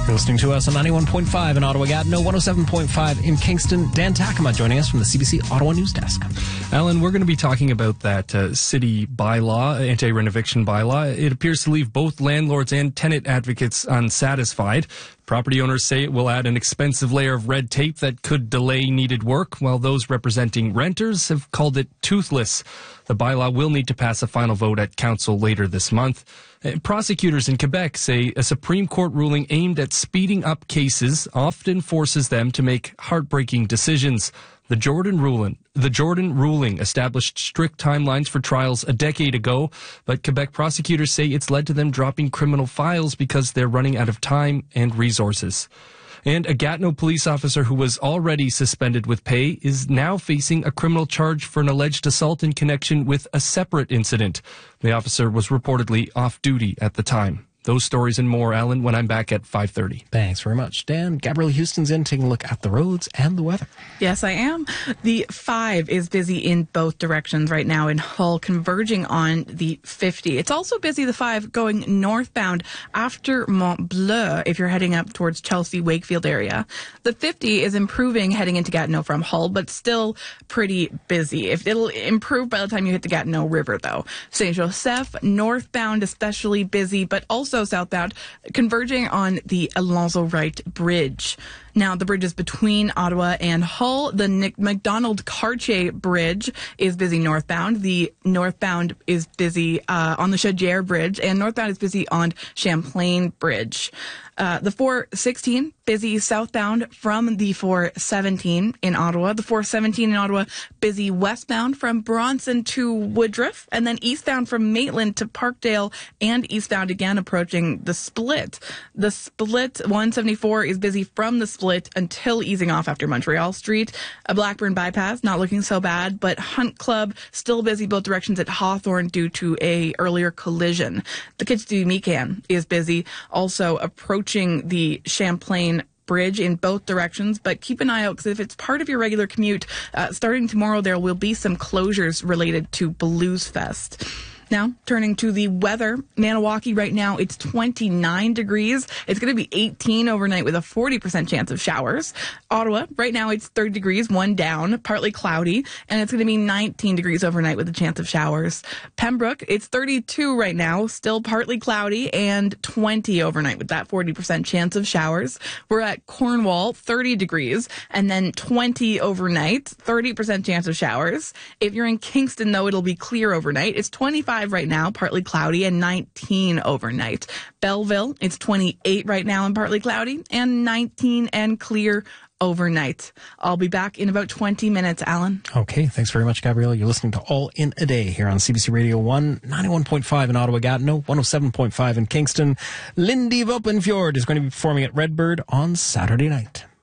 You're listening to us on 91.5 in Ottawa, Gatineau, 107.5 in Kingston. Dan Takema joining us from the CBC Ottawa News Desk. Alan, we're going to be talking about that city bylaw, anti-rent eviction bylaw. It appears to leave both landlords and tenant advocates unsatisfied. Property owners say it will add an expensive layer of red tape that could delay needed work, while those representing renters have called it toothless. The bylaw will need to pass a final vote at council later this month. Prosecutors in Quebec say a Supreme Court ruling aimed at speeding up cases often forces them to make heartbreaking decisions. The Jordan ruling established strict timelines for trials a decade ago, but Quebec prosecutors say it's led to them dropping criminal files because they're running out of time and resources. And a Gatineau police officer who was already suspended with pay is now facing a criminal charge for an alleged assault in connection with a separate incident. The officer was reportedly off duty at the time. Those stories and more, Alan, when I'm back at 5:30. Thanks very much, Dan. Gabrielle Houston's in taking a look at the roads and the weather. Yes, I am. The 5 is busy in both directions right now in Hull, converging on the 50. It's also busy, the 5, going northbound after Mont Bleu if you're heading up towards Chelsea, Wakefield area. The 50 is improving heading into Gatineau from Hull, but still pretty busy. It'll improve by the time you hit the Gatineau River, though. St. Joseph, northbound especially busy, but also southbound, converging on the Alonzo Wright Bridge. Now, the bridge is between Ottawa and Hull. The McDonald Cartier Bridge is busy northbound. The northbound is busy on the Chaudière Bridge, and northbound is busy on Champlain Bridge. The 416, busy southbound from the 417 in Ottawa. The 417 in Ottawa, busy westbound from Bronson to Woodruff, and then eastbound from Maitland to Parkdale, and eastbound again approaching the Split. The Split 174 is busy from the Split until easing off after Montreal Street. A Blackburn bypass, not looking so bad, but Hunt Club still busy both directions at Hawthorne due to a earlier collision. The Kitchener-Meekan is busy, also approaching the Champlain Bridge in both directions, but keep an eye out because if it's part of your regular commute, starting tomorrow there will be some closures related to Blues Fest. Now, turning to the weather, Maniwaki right now, it's 29 degrees. It's going to be 18 overnight with a 40% chance of showers. Ottawa, right now, it's 30 degrees, 1 down, partly cloudy, and it's going to be 19 degrees overnight with a chance of showers. Pembroke, it's 32 right now, still partly cloudy, and 20 overnight with that 40% chance of showers. We're at Cornwall, 30 degrees, and then 20 overnight, 30% chance of showers. If you're in Kingston, though, it'll be clear overnight. It's 25 right now, partly cloudy, and 19 overnight. Belleville, it's 28 right now and partly cloudy, and 19 and clear overnight. I'll be back in about 20 minutes, Alan. Okay, thanks very much, Gabrielle. You're listening to All in a Day here on CBC Radio 1, 91.5 in Ottawa, Gatineau, 107.5 in Kingston. Lindy Voppenfjord is going to be performing at Redbird on Saturday night.